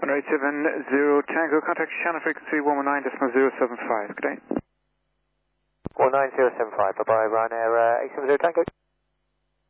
187 Tango, contact channel frequency 119.075. Good day. 19075, bye-bye, Ryanair 870 Tango.